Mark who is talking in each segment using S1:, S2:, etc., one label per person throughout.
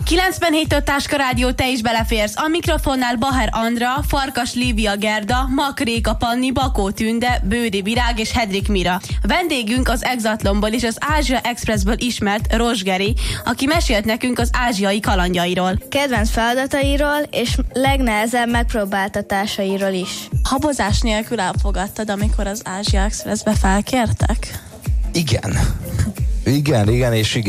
S1: 97 Táska Rádió, te is beleférsz. A mikrofonnál Baher Andra, Farkas Lívia Gerda, Mak Réka Panni, Bakó Tünde, Bődi Virág és Hedrik Mira. Vendégünk az Exatlonból és az Ázsia Expressből ismert Rozsgeri, aki mesélt nekünk az ázsiai kalandjairól.
S2: Kedvenc feladatairól és legnehezebb megpróbáltatásairól is.
S1: Habozás nélkül elfogadtad, amikor az Ázsia Expressbe felkértek?
S3: Igen.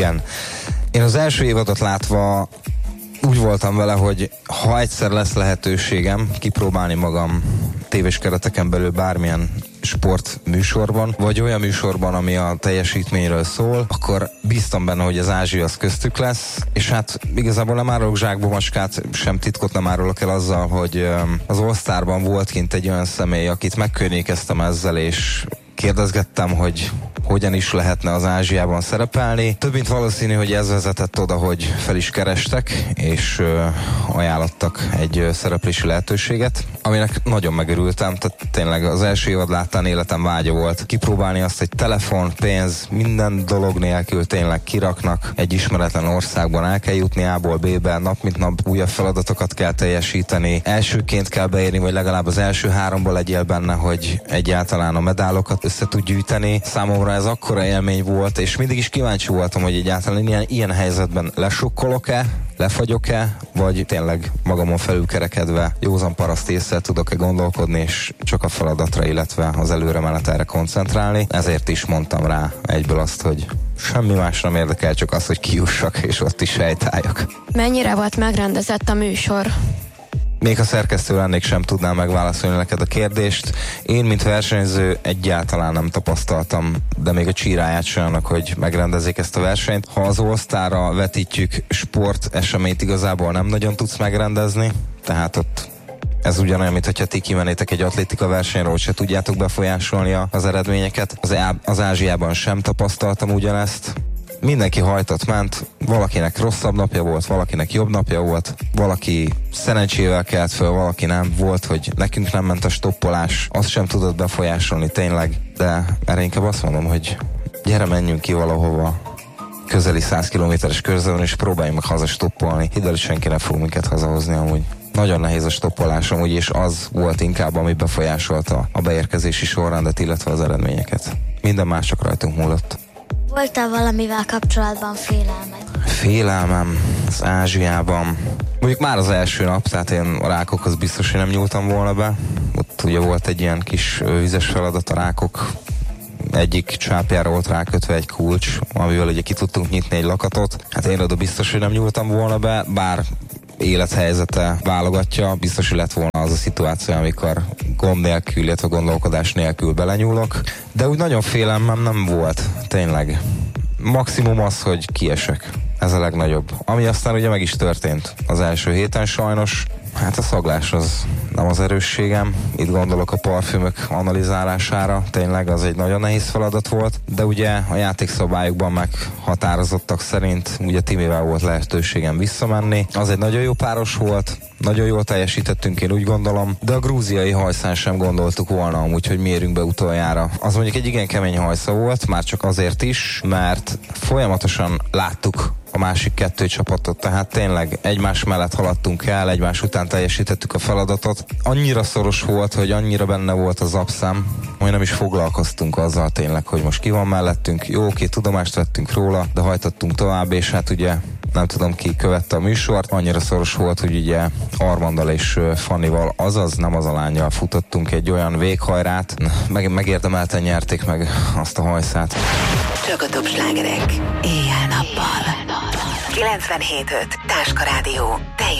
S3: Én az első évadot látva úgy voltam vele, hogy ha egyszer lesz lehetőségem kipróbálni magam tévés kereteken belül bármilyen sportműsorban, vagy olyan műsorban, ami a teljesítményről szól, akkor bíztam benne, hogy az Ázsia az köztük lesz, és hát igazából nem árulok zsákba macskát, sem titkot nem árulok el azzal, hogy az All Starban volt kint egy olyan személy, akit megkörnyékeztem ezzel, és kérdezgettem, hogy hogyan is lehetne az Ázsiában szerepelni. Több mint valószínű, hogy ez vezetett oda, hogy fel is kerestek, és ajánlottak egy szereplési lehetőséget, aminek nagyon megörültem, tehát tényleg az első évad láttán életem vágya volt kipróbálni azt, hogy telefon, pénz, minden dolog nélkül tényleg kiraknak egy ismeretlen országban, el kell jutni A-ból B-be, nap mint nap újabb feladatokat kell teljesíteni, elsőként kell beérni, vagy legalább az első 3-ból legyél benne, hogy egyáltalán a medálokat össze tud gyűjteni. Számomra ez akkora élmény volt, és mindig is kíváncsi voltam, hogy egyáltalán ilyen helyzetben lesokkolok-e, lefagyok-e, vagy tényleg magamon felülkerekedve józan paraszt ésszel tudok-e gondolkodni, és csak a feladatra, illetve az előremenetelre koncentrálni. Ezért is mondtam rá egyből azt, hogy semmi más nem érdekel, csak az, hogy kijussak, és ott is sejtáljak.
S4: Mennyire volt megrendezett a műsor?
S3: Még ha szerkesztő lennék, sem tudnám megválaszolni neked a kérdést. Én, mint versenyző, egyáltalán nem tapasztaltam, de még a csíráját sem annak, hogy megrendezzék ezt a versenyt. Ha az All Starra vetítjük, sporteseményt igazából nem nagyon tudsz megrendezni, tehát ott ez ugyanolyan, mint hogyha ti kimennétek egy atlétika versenyről, hogy se tudjátok befolyásolni az eredményeket. Az Ázsiában sem tapasztaltam ugyanezt. Mindenki hajtott ment, valakinek rosszabb napja volt, valakinek jobb napja volt, valaki szerencsével kelt föl, valaki nem. Volt, hogy nekünk nem ment a stoppolás, azt sem tudott befolyásolni tényleg, de erre inkább azt mondom, hogy gyere, menjünk ki valahova közeli 100 kilométeres körzetben, és próbáljunk meg hazastoppolni. Hidd el, hogy senki nem fog minket hazahozni amúgy. Nagyon nehéz a stoppolás amúgy, és az volt inkább, ami befolyásolta a beérkezési sorrendet, illetve az eredményeket. Minden más csak rajtunk múlott.
S2: Volt-e valamivel kapcsolatban félelmed?
S3: Félelmem az Ázsiában. Mondjuk már az első nap, tehát én a rákokhoz biztos, hogy nem nyúltam volna be. Ott ugye volt egy ilyen kis vizes feladat, a rákok egyik csápjára volt rákötve egy kulcs, amivel ugye ki tudtunk nyitni egy lakatot. Hát én oda biztos, hogy nem nyúltam volna be, bár élethelyzete válogatja, biztos, hogy lett volna az a szituáció, amikor gond nélkül, illetve gondolkodás nélkül belenyúlok, de úgy nagyon félelmem nem volt, tényleg. Maximum az, hogy kiesek. Ez a legnagyobb. Ami aztán ugye meg is történt az első héten sajnos. Hát a szaglás az nem az erősségem. Itt gondolok a parfümök analizálására. Tényleg az egy nagyon nehéz feladat volt. De ugye a játékszabályokban meghatározottak szerint ugye Timivel volt lehetőségem visszamenni. Az egy nagyon jó páros volt. Nagyon jól teljesítettünk, én úgy gondolom, de a grúziai hajszán sem gondoltuk volna amúgy, hogy mérünk be utoljára. Az mondjuk egy igen kemény hajsza volt, már csak azért is, mert folyamatosan láttuk a másik 2 csapatot, tehát tényleg egymás mellett haladtunk el, egymás után teljesítettük a feladatot. Annyira szoros volt, hogy annyira benne volt az abszám, hogy nem is foglalkoztunk azzal tényleg, hogy most ki van mellettünk. Jó, oké, tudomást vettünk róla, de hajtottunk tovább, és hát ugye nem tudom, ki követte a műsort, annyira szoros volt, hogy ugye Armandal és Fannival, azaz nem az a lánnyal futottunk egy olyan véghajrát, megérdemelten nyerték meg azt a hajszát.
S5: Csak a top slágerek éjjel-nappal. 97.5 Táska Rádió.